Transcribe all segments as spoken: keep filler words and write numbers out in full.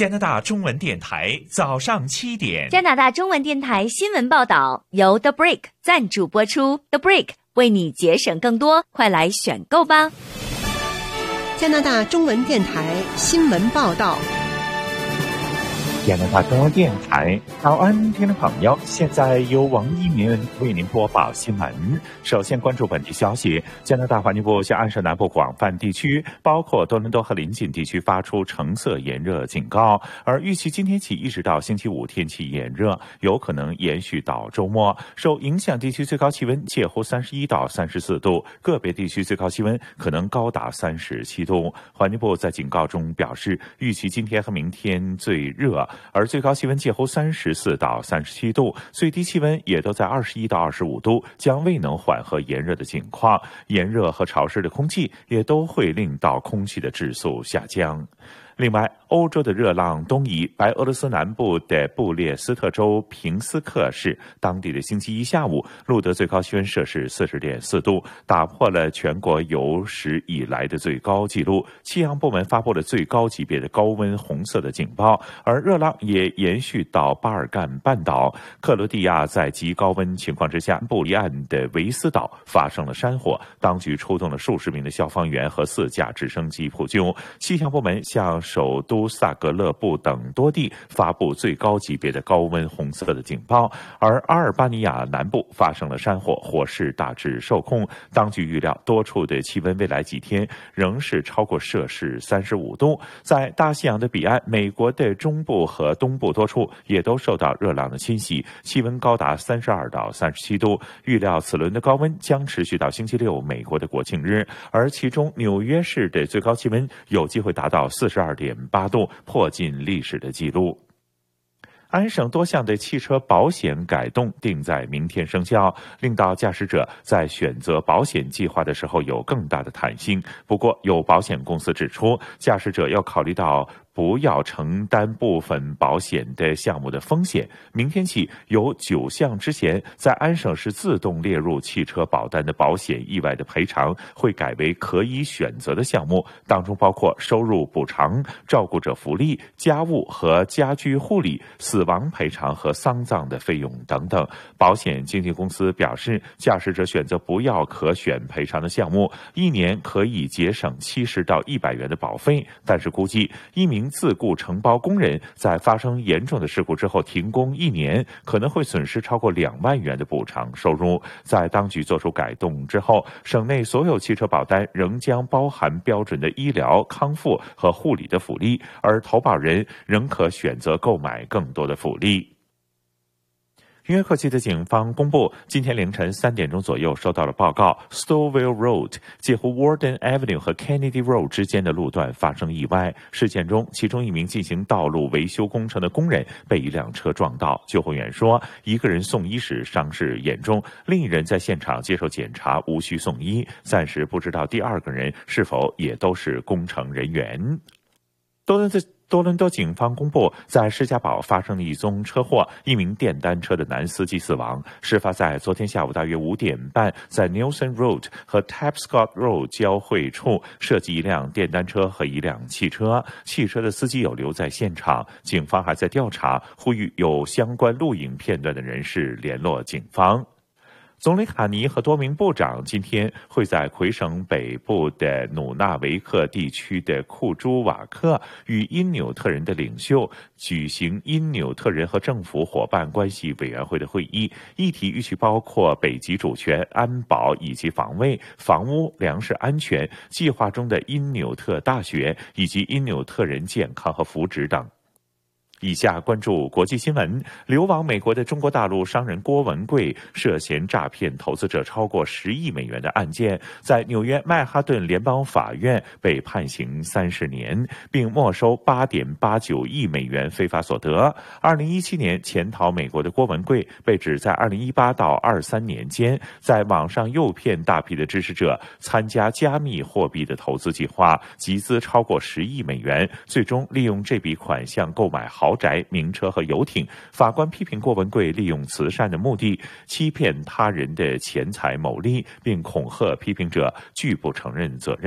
加拿大中文电台早上七点。 加拿大中文电台新闻报道由 The Break 赞助播出。The Break 为你节省更多，快来选购吧！ 加拿大中文电台新闻报道。 加拿大中文电台早安，听众朋友，现在由王一鸣为您播报新闻。首先关注本地消息，加拿大环境部向安省南部广泛地区，包括多伦多和邻近地区发出橙色炎热警告，而预期今天起一直到星期五天气炎热，有可能延续到周末。受影响地区最高气温介乎三十一到三十四度，个别地区最高气温可能高达三十七度。环境部在警告中表示，预期今天和明天最热，而最高气温介乎三十四到三十七度，最低气温也都在二十一到二十五度，将未能缓和炎热的情况。炎热和潮湿的空气也都会令到空气的质素下降。另外，欧洲的热浪东移，白俄罗斯南部的布列斯特州平斯克市，当地的星期一下午录得最高气温摄氏 四十点四度，打破了全国有史以来的最高纪录。气象部门发布了最高级别的高温红色的警报，而热浪也延续到巴尔干半岛。克罗地亚在极高温情况之下，布里岸的维斯岛发生了山火，当局出动了数十名的消防员和四架直升机扑救。气象部门向首都萨格勒布等多地发布最高级别的高温红色的警报，而阿尔巴尼亚南部发生了山火，火势大致受控。当局预料多处的气温未来几天仍是超过摄氏三十五度。在大西洋的彼岸，美国的中部和东部多处也都受到热浪的侵袭，气温高达三十二到三十七度。预料此轮的高温将持续到星期六美国的国庆日，而其中纽约市的最高气温有机会达到四十二点八度，破近历史的记录。安省多项的汽车保险改动定在明天生效，令到驾驶者在选择保险计划的时候有更大的弹性。不过，有保险公司指出，驾驶者要考虑到不要承担部分保险的项目的风险。明天起，有九项之前在安省市自动列入汽车保单的保险意外的赔偿会改为可以选择的项目，当中包括收入补偿、照顾者福利、家务和家居护理、死亡赔偿和丧葬的费用等等。保险经纪公司表示，驾驶者选择不要可选赔偿的项目，一年可以节省七十到一百元的保费，但是估计一名自雇承包工人在发生严重的事故之后停工一年，可能会损失超过两万元的补偿收入。在当局做出改动之后，省内所有汽车保单仍将包含标准的医疗、康复和护理的福利，而投保人仍可选择购买更多的福利。约克区的警方公布，今天凌晨三点钟左右收到了报告 ，Stouffville Road 介乎 Warden Avenue 和 Kennedy Road 之间的路段发生意外。事件中，其中一名进行道路维修工程的工人被一辆车撞到。救护员说，一个人送医时伤势严重，另一人在现场接受检查，无需送医。暂时不知道第二个人是否也都是工程人员。多伦多多伦多警方公布，在施嘉堡发生了一宗车祸，一名电单车的男司机死亡。事发在昨天下午大约五点半，在 Nelson Road 和 Tapscott Road 交汇处涉及一辆电单车和一辆汽车，汽车的司机有留在现场。警方还在调查，呼吁有相关录影片段的人士联络警方。总理卡尼和多名部长今天会在魁省北部的努纳维克地区的库朱瓦克与因纽特人的领袖举行因纽特人和政府伙伴关系委员会的会议，议题预期包括北极主权、安保以及防卫、房屋、粮食安全、计划中的因纽特大学以及因纽特人健康和福祉等。以下关注国际新闻。流亡美国的中国大陆商人郭文贵涉嫌诈骗投资者超过十亿美元的案件，在纽约曼哈顿联邦法院被判刑三十年，并没收八点八九亿美元非法所得。二零一七年潜逃美国的郭文贵被指在二零一八到二三年间，在网上诱骗大批的支持者参加加密货币的投资计划，集资超过十亿美元，最终利用这笔款项购买豪宅、名车和游艇。法官批评郭文贵利用慈善的目的欺骗他人的钱财牟利，并恐吓批评者拒不承认责任。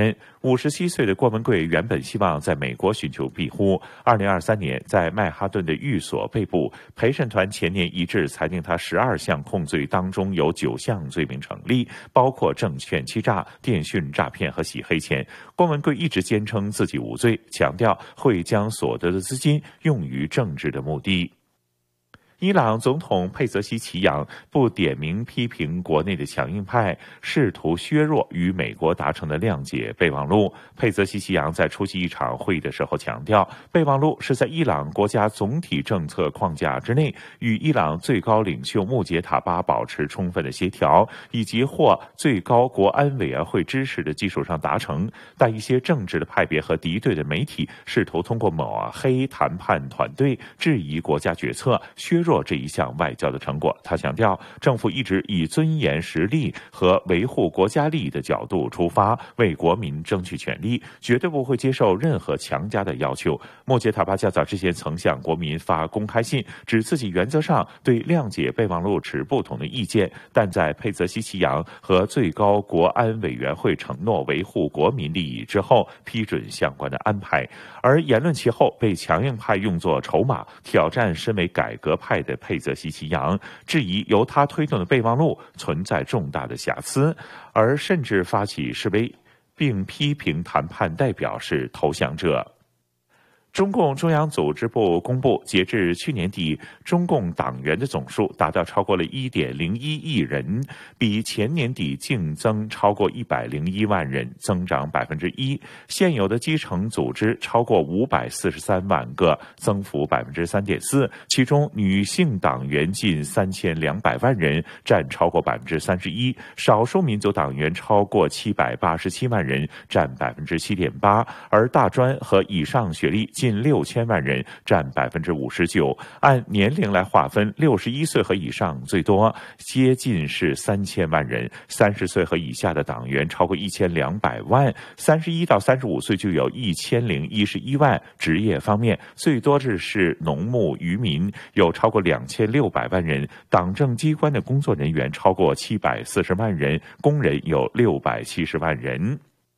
五十七岁的郭文贵原本希望在美国寻求庇护，二零二三年在曼哈顿的寓所被捕。陪审团前年一致裁定他十二项控罪当中有九项罪名成立，包括证券欺诈、电讯诈骗和洗黑钱。郭文贵一直坚称自己无罪，强调会将所得的资金用于政治的目的。伊朗总统佩泽西奇扬不点名批评国内的强硬派试图削弱与美国达成的谅解备忘录。佩泽西奇扬在出席一场会议的时候强调，备忘录是在伊朗国家总体政策框架之内，与伊朗最高领袖穆杰塔巴保持充分的协调，以及获最高国安委员会支持的基础上达成。但一些政治的派别和敌对的媒体试图通过抹黑谈判团队，质疑国家决策，削弱这一项外交的成果。他强调，政府一直以尊严实力和维护国家利益的角度出发，为国民争取权利，绝对不会接受任何强加的要求。穆杰塔巴较早之前曾向国民发公开信，指自己原则上对谅解备忘录持不同的意见，但在佩泽西奇扬和最高国安委员会承诺维护国民利益之后，批准相关的安排。而言论其后被强硬派用作筹码，挑战身为改革派的佩泽西奇扬，质疑由他推动的备忘录存在重大的瑕疵，而甚至发起示威，并批评谈判代表是投降者。中共中央组织部公布，截至去年底，中共党员的总数达到超过了 一点零一亿人，比前年底净增超过一百零一万人，增长百分之一。现有的基层组织超过五百四十三万个，增幅百分之三点四。其中女性党员近三千两百万人，占超过百分之三十一；少数民族党员超过七百八十七万人，占百分之七点八。而大专和以上学历近六千万人，占百分之五十九。按年龄来划分，六十一岁和以上最多，接近是三千万人；三十岁和以下的党员超过一千两百万；三十一到三十五岁就有一千零一十一万。职业方面，最多的是农牧渔民，有超过两千六百万人；党政机关的工作人员超过七百四十万人，工人有六百七十万人。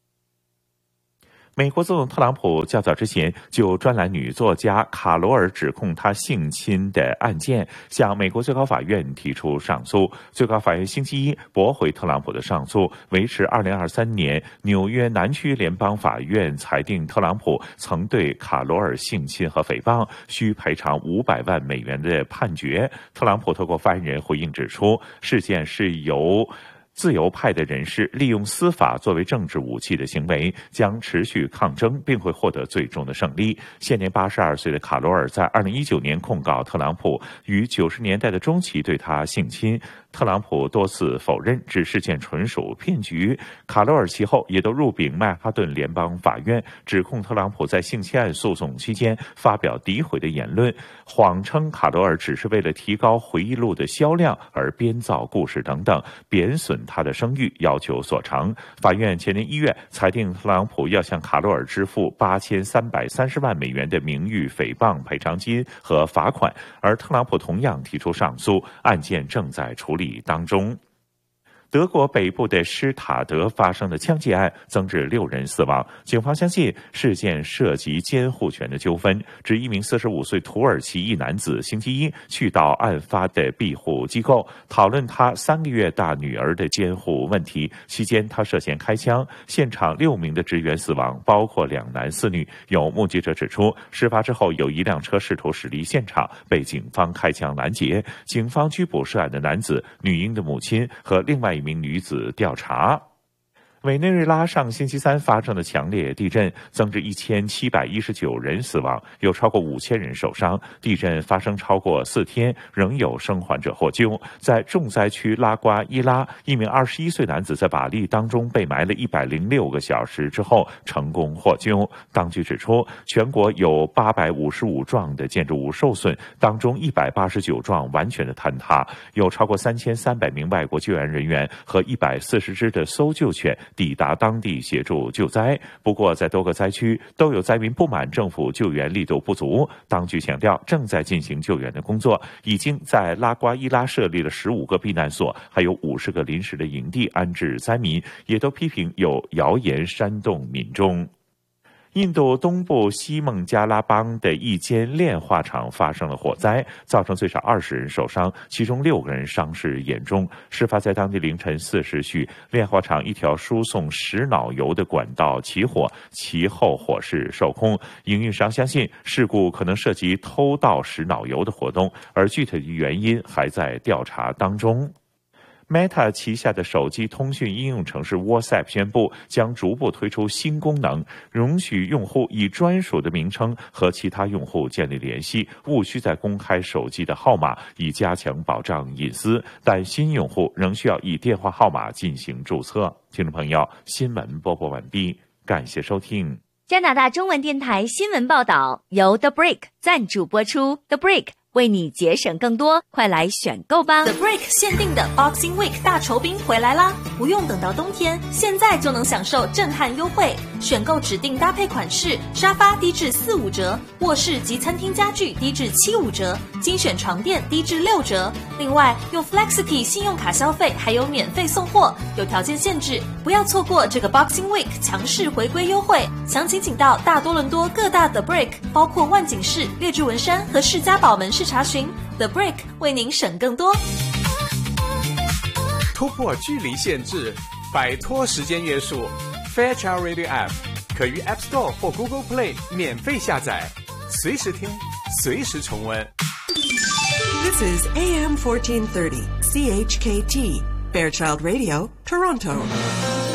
美国总统特朗普较早之前就专栏女作家卡罗尔指控他性侵的案件向美国最高法院提出上诉。最高法院星期一驳回特朗普的上诉，维持二零二三年纽约南区联邦法院裁定特朗普曾对卡罗尔性侵和诽谤，需赔偿五百万美元的判决。特朗普透过发言人回应指出，事件是由自由派的人士利用司法作为政治武器的行为，将持续抗争，并会获得最终的胜利。现年八十二岁的卡罗尔在二零一九年控告特朗普于九十年代的中期对他性侵，特朗普多次否认，指事件纯属骗局。卡罗尔其后也都入禀曼哈顿联邦法院，指控特朗普在性侵案诉讼期间发表诋毁的言论，谎称卡罗尔只是为了提高回忆录的销量而编造故事等等，贬损他的声誉，要求索偿。法院前年一月裁定特朗普要向卡罗尔支付八千三百三十万美元的名誉诽谤赔偿金和罚款，而特朗普同样提出上诉，案件正在处理当中。德国北部的施塔德发生的枪击案增至六人死亡，警方相信事件涉及监护权的纠纷，指一名四十五岁土耳其裔男子星期一去到案发的庇护机构，讨论他三个月大女儿的监护问题。期间他涉嫌开枪，现场六名的职员死亡，包括两男四女。有目击者指出，事发之后有一辆车试图驶离现场，被警方开枪拦截。警方拘捕涉案的男子、女婴的母亲和另外一名女子调查。委内瑞拉上星期三发生的强烈地震，增至一千七百一十九人死亡，有超过五千人受伤。地震发生超过四天，仍有生还者获救。在重灾区拉瓜伊拉，一名二十一岁男子在瓦砾当中被埋了一百零六个小时之后成功获救。当局指出，全国有八百五十五幢的建筑物受损，当中一百八十九幢完全的坍塌，有超过三千三百名外国救援人员和一百四十只的搜救犬抵达当地协助救灾。不过，在多个灾区都有灾民不满政府救援力度不足，当局强调正在进行救援的工作，已经在拉瓜伊拉设立了十五个避难所，还有五十个临时的营地安置灾民，也都批评有谣言煽动民众。印度东部西孟加拉邦的一间炼化厂发生了火灾，造成最少二十人受伤，其中六个人伤势严重。事发在当地凌晨四时许，炼化厂一条输送石脑油的管道起火，其后火势受控。营运商相信事故可能涉及偷盗石脑油的活动，而具体的原因还在调查当中。Meta 旗下的手机通讯应用程式 WhatsApp 宣布，将逐步推出新功能，容许用户以专属的名称和其他用户建立联系，无需再公开手机的号码，以加强保障隐私。但新用户仍需要以电话号码进行注册。听众朋友，新闻播报完毕，感谢收听。 加拿大中文电台新闻报道由 The Brick 赞助播出。The Brick为你节省更多，快来选购吧 ！The Brick 限定的 Boxing Week 大酬宾回来啦！不用等到冬天，现在就能享受震撼优惠。选购指定搭配款式，沙发低至四五折，卧室及餐厅家具低至七五折，精选床垫低至六折。另外，用 Flexity 信用卡消费还有免费送货，有条件限制，不要错过这个 Boxing Week 强势回归优惠。详情请到大多伦多各大 The Brick， 包括万景市、列治文山和士嘉堡门市查询。The Brick 为您省更多。 突破距离限制，摆脱时间约束。Fairchild Radio App 可于 App Store 或 Google Play 免费下载，随时听，随时重温。 This is A M fourteen thirty C H K T Fairchild Radio, Toronto.